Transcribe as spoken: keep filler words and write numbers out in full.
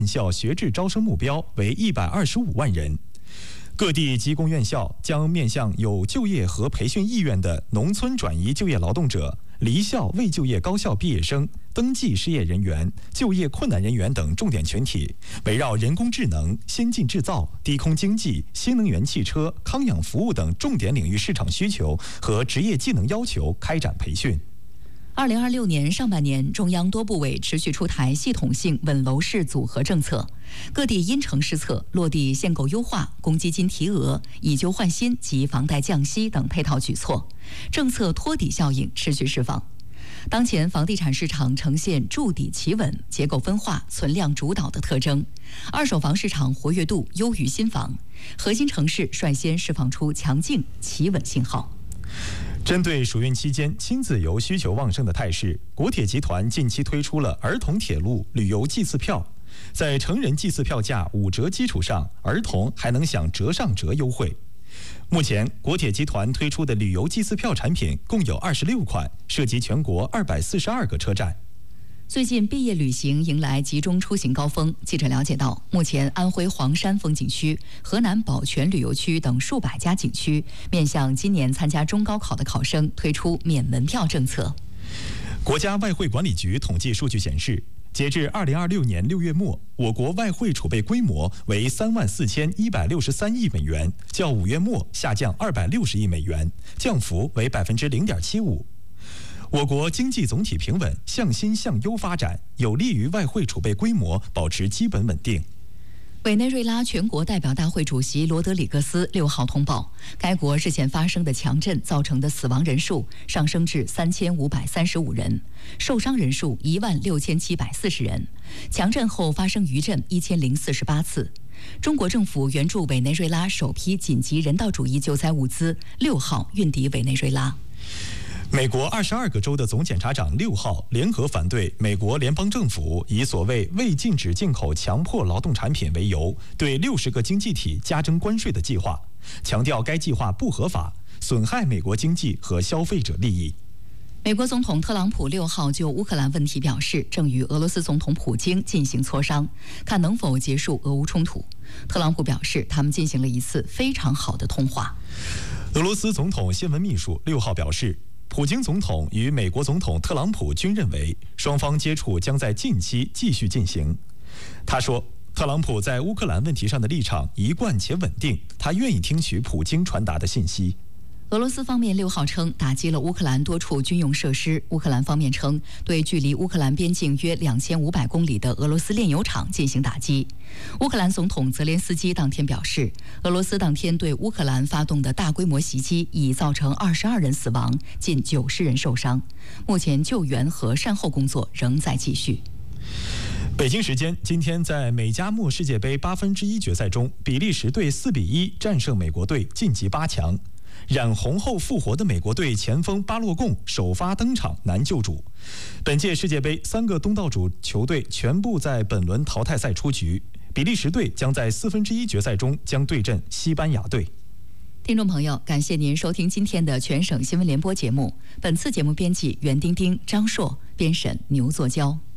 校学制招生目标为一百二十五万人。各地技工院校将面向有就业和培训意愿的农村转移就业劳动者、离校未就业高校毕业生、登记失业人员、就业困难人员等重点群体，围绕人工智能、先进制造、低空经济、新能源汽车、康养服务等重点领域市场需求和职业技能要求开展培训。 二零二六年上半年，中央多部委持续出台系统性稳楼市组合政策，各地因城施策，落地限购优化、公积金提额、以旧换新及房贷降息等配套举措，政策托底效应持续释放。当前房地产市场呈现筑底企稳、结构分化、存量主导的特征，二手房市场活跃度优于新房，核心城市率先释放出强劲企稳信号。 针对暑运期间亲子游需求旺盛的态势，国铁集团近期推出了儿童铁路旅游季次票，在成人季次票价五折基础上，儿童还能享折上折优惠。目前，国铁集团推出的旅游季次票产品共有二十六款，涉及全国二百四十二个车站。 最近毕业旅行迎来集中出行高峰。记者了解到，目前安徽黄山风景区、河南宝泉旅游区等数百家景区面向今年参加中高考的考生推出免门票政策。 国家外汇管理局统计数据显示，截至二零二六年六月末，我国外汇储备规模为三万四千一百六十三亿美元，较五月末下降二百六十亿美元，降幅为百分之零点七五。我国经济总体平稳，向新向优发展，有利于外汇储备规模保持基本稳定。 委内瑞拉全国代表大会主席罗德里格斯六号通报，该国日前发生的强震造成的死亡人数上升至三千五百三十五人，受伤人数一万六千七百四十人，强震后发生余震一千零四十八次。中国政府援助委内瑞拉首批紧急人道主义救灾物资六号运抵委内瑞拉。 美国二十二个州的总检察长六号联合反对美国联邦政府以所谓未禁止进口强迫劳动产品为由，对六十个经济体加征关税的计划，强调该计划不合法，损害美国经济和消费者利益。 美国总统特朗普六号就乌克兰问题表示，正与俄罗斯总统普京进行磋商，看能否结束俄乌冲突。特朗普表示，他们进行了一次非常好的通话。 俄罗斯总统新闻秘书六号表示，普京总统与美国总统特朗普均认为，双方接触将在近期继续进行。他说，特朗普在乌克兰问题上的立场一贯且稳定，他愿意听取普京传达的信息。 俄罗斯方面六号称打击了乌克兰多处军用设施，乌克兰方面称对距离乌克兰边境约两千五百公里的俄罗斯炼油厂进行打击。乌克兰总统泽连斯基当天表示，俄罗斯当天对乌克兰发动的大规模袭击已造成二十二人死亡，近九十人受伤。目前救援和善后工作仍在继续。 北京时间今天，在美加墨世界杯八分之一决赛中，比利时队四比一战胜美国队，晋级八强。染红后复活的美国队前锋巴洛贡首发登场难救主。本届世界杯三个东道主球队全部在本轮淘汰赛出局，比利时队将在四分之一决赛中将对阵西班牙队。 听众朋友，感谢您收听今天的全省新闻联播节目。本次节目编辑袁丁丁、张硕，编审牛作娇。